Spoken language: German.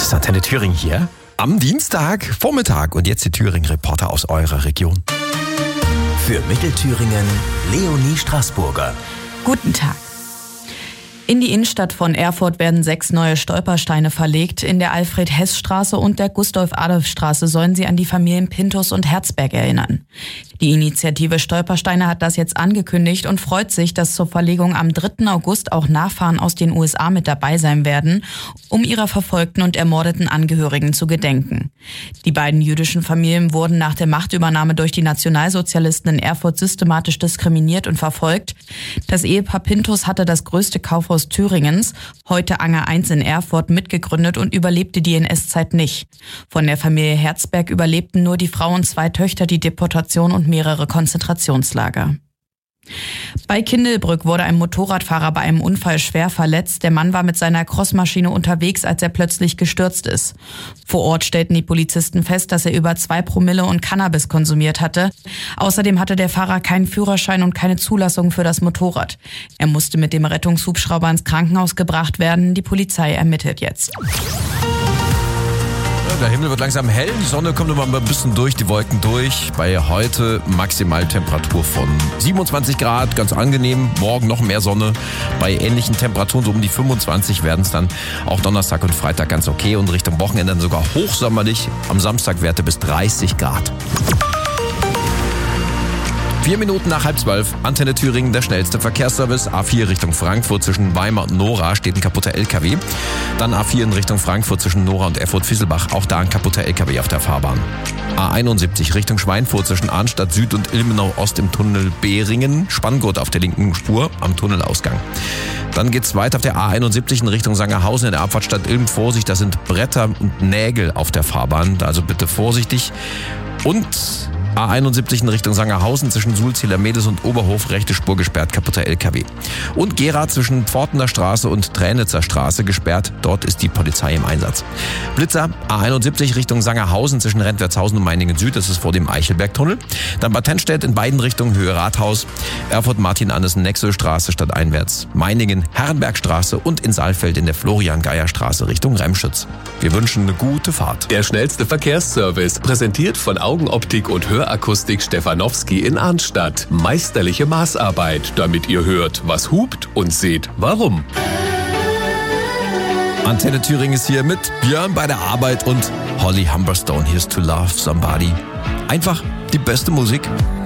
ist Antenne Thüringen hier am Dienstag Vormittag und jetzt die Thüringen-Reporter aus eurer Region. Für Mittelthüringen Leonie Straßburger. Guten Tag. In die Innenstadt von Erfurt werden 6 neue Stolpersteine verlegt. In der Alfred-Hess-Straße und der Gustav-Adolf-Straße sollen sie an die Familien Pinthus und Herzberg erinnern. Die Initiative Stolpersteine hat das jetzt angekündigt und freut sich, dass zur Verlegung am 3. August auch Nachfahren aus den USA mit dabei sein werden, um ihrer verfolgten und ermordeten Angehörigen zu gedenken. Die beiden jüdischen Familien wurden nach der Machtübernahme durch die Nationalsozialisten in Erfurt systematisch diskriminiert und verfolgt. Das Ehepaar Pinthus hatte das größte Kaufhaus Thüringens, heute Anger 1 in Erfurt, mitgegründet und überlebte die NS-Zeit nicht. Von der Familie Herzberg überlebten nur die Frau und 2 Töchter die Deportation und mehrere Konzentrationslager. Bei Kindelbrück wurde ein Motorradfahrer bei einem Unfall schwer verletzt. Der Mann war mit seiner Crossmaschine unterwegs, als er plötzlich gestürzt ist. Vor Ort stellten die Polizisten fest, dass er über 2 Promille und Cannabis konsumiert hatte. Außerdem hatte der Fahrer keinen Führerschein und keine Zulassung für das Motorrad. Er musste mit dem Rettungshubschrauber ins Krankenhaus gebracht werden. Die Polizei ermittelt jetzt. Der Himmel wird langsam hell, die Sonne kommt immer ein bisschen durch, die Wolken durch. Bei heute Maximaltemperatur von 27 Grad, ganz angenehm. Morgen noch mehr Sonne. Bei ähnlichen Temperaturen, so um die 25, werden es dann auch Donnerstag und Freitag ganz okay. Und Richtung Wochenende dann sogar hochsommerlich. Am Samstag Werte bis 30 Grad. 4 Minuten nach 11:30, Antenne Thüringen, der schnellste Verkehrsservice. A4 Richtung Frankfurt zwischen Weimar und Nora steht ein kaputter LKW. Dann A4 in Richtung Frankfurt zwischen Nora und Erfurt-Fisselbach, auch da ein kaputter LKW auf der Fahrbahn. A71 Richtung Schweinfurt zwischen Arnstadt Süd und Ilmenau Ost im Tunnel Behringen, Spanngurt auf der linken Spur am Tunnelausgang. Dann geht's weiter auf der A71 in Richtung Sangerhausen in der Abfahrtstadt Ilm. Vorsicht, da sind Bretter und Nägel auf der Fahrbahn, also bitte vorsichtig. Und A71 in Richtung Sangerhausen zwischen Sulzheiler Medes und Oberhof, rechte Spur gesperrt, kaputter LKW. Und Gera zwischen Pfortener Straße und Tränitzer Straße gesperrt, dort ist die Polizei im Einsatz. Blitzer, A71 Richtung Sangerhausen zwischen Rentwertshausen und Meiningen Süd, das ist vor dem Eichelbergtunnel. Dann Bad Tennstedt in beiden Richtungen, Höhe Rathaus, Erfurt Martin-Andersen, Nexelstraße stadteinwärts, Meiningen, Herrenbergstraße und in Saalfeld in der Florian-Geier-Straße Richtung Remschütz. Wir wünschen eine gute Fahrt. Der schnellste Verkehrsservice, präsentiert von Augenoptik und Hörakustik Stefanowski in Arnstadt. Meisterliche Maßarbeit, damit ihr hört, was hupt und seht, warum. Antenne Thüringen ist hier mit Björn bei der Arbeit und Holly Humberstone, Here's to Love Somebody. Einfach die beste Musik.